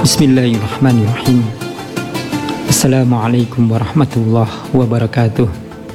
Bismillahirrahmanirrahim. Assalamualaikum warahmatullahi wabarakatuh.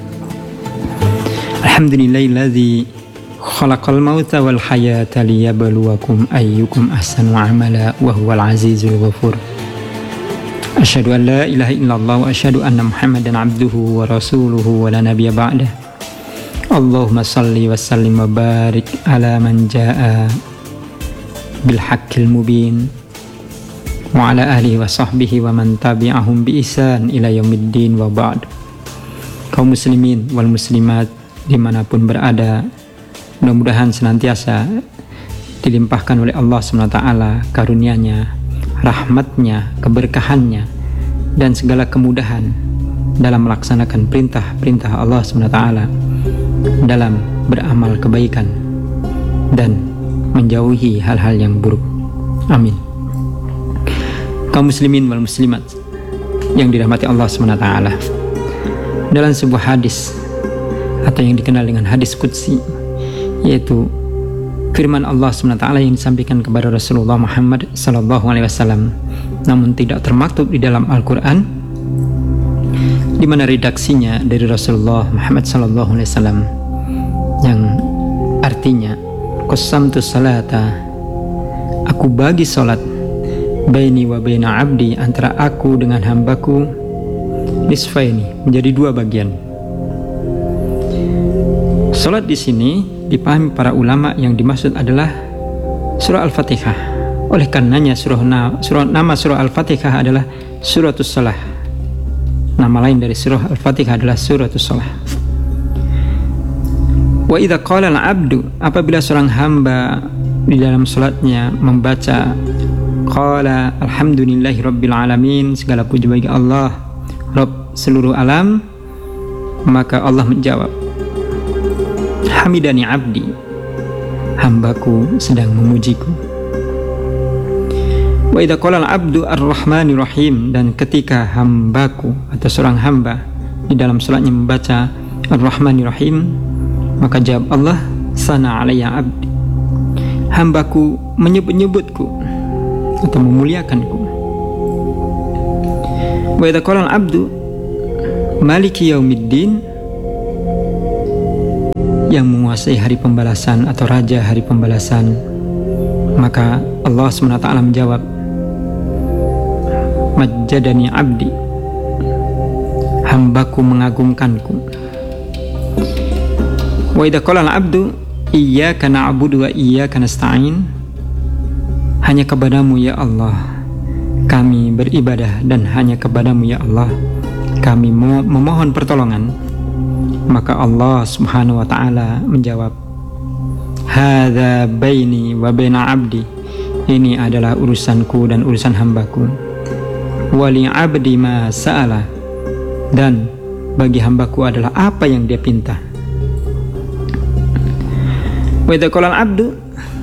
Alhamdulillahilladzi khalaqal mauta wal hayata liyabluwakum ayyukum ahsanu amala wa huwal azizul ghafur. Asyhadu an la ilaha illallah wa asyhadu anna Muhammadan abduhu wa rasuluhu wa la nabiyya ba'dah. Allahumma salli wa sallim wa barik ala man jaa bil haqqil mubin wa ala alihi wa sahbihi wa man tabi'ahum bi ihsan ila yaumiddin wa ba'd. Kaum muslimin wal muslimat dimanapun berada, mudah-mudahan senantiasa dilimpahkan oleh Allah SWT karunia-Nya, rahmatnya, keberkahannya, dan segala kemudahan dalam melaksanakan perintah-perintah Allah SWT, dalam beramal kebaikan dan menjauhi hal-hal yang buruk. Amin. Kaum muslimin wal muslimat yang dirahmati Allah SWT, dalam sebuah hadis atau yang dikenal dengan hadis qudsi, yaitu firman Allah SWT yang disampaikan kepada Rasulullah Muhammad SAW, namun tidak termaktub di dalam Al-Quran, di mana redaksinya dari Rasulullah Muhammad SAW, yang artinya qasamtu salata, aku bagi salat, baini wa baina abdi, antara aku dengan hambaku, nisfaini, menjadi dua bagian. Salat di sini dipahami para ulama yang dimaksud adalah surah Al-Fatihah. Oleh karenanya nama surah Al-Fatihah adalah suratus salah. Nama lain dari surah Al-Fatihah adalah suratus salah. Wa idza qala al-'abdu, apabila seorang hamba di dalam salatnya membaca qala alhamdulillahi rabbil alamin, segala puji bagi Allah Rabb seluruh alam, maka Allah menjawab, hamidani abdi, hambaku sedang memujiku. Wa idza qala al-'abdu ar-rahmanir rahim, dan ketika hambaku atau seorang hamba di dalam salatnya membaca ar-rahmanir rahim, maka jawab Allah, sana alayya abdi, hambaku menyebut-nyebutku atau memuliakanku. Wa idza qala al-'abdu maliki yaumiddin, yang menguasai hari pembalasan atau raja hari pembalasan, maka Allah SWT menjawab, majjadani abdi, hambaku mengagungkanku. Wa idza qala al-'abdu iyyaka na'budu wa iyyaka nasta'in, hanya kepadamu ya Allah kami beribadah, dan hanya kepadamu ya Allah kami memohon pertolongan, maka Allah Subhanahu wa ta'ala menjawab, hadza baini wa baina abdi, ini adalah urusanku dan urusan hambaku. Wali abdi ma sa'ala, dan bagi hambaku adalah apa yang dia pinta. Wa idza qala al-'abdu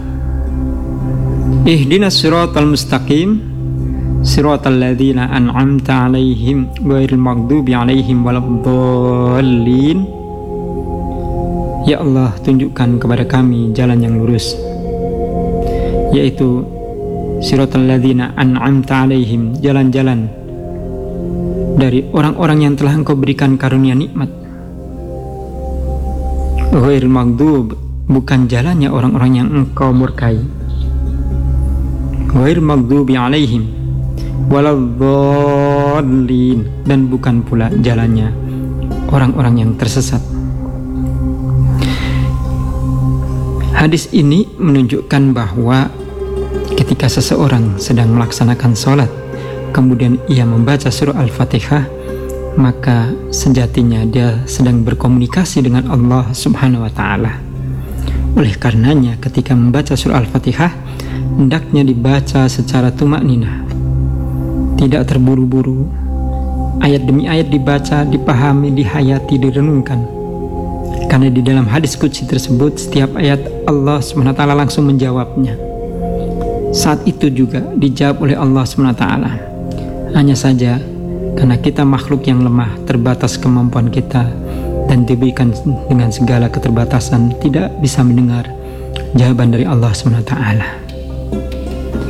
ihdinas siratal mustaqim siratal ladzina an'amta 'alaihim ghairil maghdubi 'alaihim waladdallin, ya Allah tunjukkan kepada kami jalan yang lurus, yaitu siratal ladzina an'amta 'alaihim, jalan-jalan dari orang-orang yang telah Engkau berikan karunia nikmat. Ghairil maghdub, bukan jalannya orang-orang yang Engkau murkai. Ghairil maghdubi 'alaihim waladdallin, dan bukan pula jalannya orang-orang yang tersesat. Hadis ini menunjukkan bahwa ketika seseorang sedang melaksanakan sholat, kemudian ia membaca surah Al-Fatihah, maka sejatinya dia sedang berkomunikasi dengan Allah Subhanahu wa ta'ala. Oleh karenanya ketika membaca surah Al-Fatihah, hendaknya dibaca secara tumakninah, tidak terburu-buru. Ayat demi ayat dibaca, dipahami, dihayati, direnungkan. Karena di dalam hadis qudsi tersebut, setiap ayat Allah SWT langsung menjawabnya. Saat itu juga dijawab oleh Allah SWT. Hanya saja karena kita makhluk yang lemah, terbatas kemampuan kita, dan diberikan dengan segala keterbatasan, tidak bisa mendengar jawaban dari Allah SWT.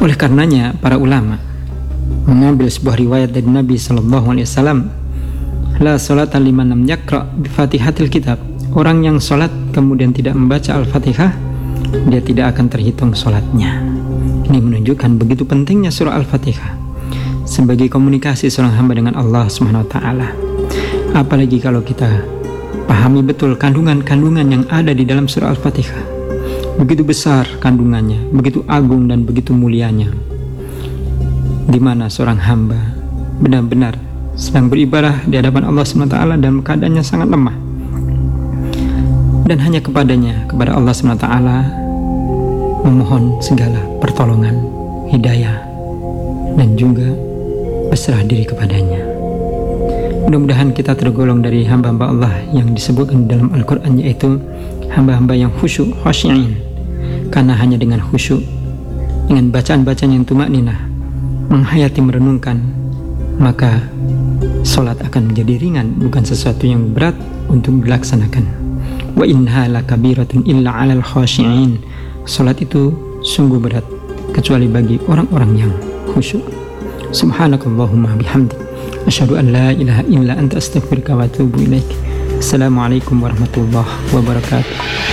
Oleh karenanya para ulama mengambil sebuah riwayat dari Nabi SAW, la salata liman lam yaqra bi Fatihatil Kitab. Orang yang sholat kemudian tidak membaca Al-Fatihah, dia tidak akan terhitung sholatnya. Ini menunjukkan begitu pentingnya surah Al-Fatihah sebagai komunikasi seorang hamba dengan Allah SWT. Apalagi kalau kita pahami betul kandungan-kandungan yang ada di dalam surah Al-Fatihah. Begitu besar kandungannya, begitu agung dan begitu mulianya, di mana seorang hamba benar-benar sedang beribadah di hadapan Allah SWT dalam keadaannya sangat lemah, dan hanya kepadanya, kepada Allah SWT, memohon segala pertolongan, hidayah, dan juga berserah diri kepadanya. Mudah-mudahan kita tergolong dari hamba-hamba Allah yang disebutkan dalam Al-Quran, yaitu hamba-hamba yang khusyuk, khasyi'in. Karena hanya dengan khusyuk, dengan bacaan-bacaan yang tumakninah, menghayati, merenungkan, maka sholat akan menjadi ringan, bukan sesuatu yang berat untuk dilaksanakan. Wa innaha lakabiratun illa 'alal khashi'in. Salat itu sungguh berat kecuali bagi orang-orang yang khusyuk. Subhanakallahumma bihamdik, asyhadu an la ilaha illa anta astaghfiruka wa atubu ilaik. Assalamualaikum warahmatullahi wabarakatuh.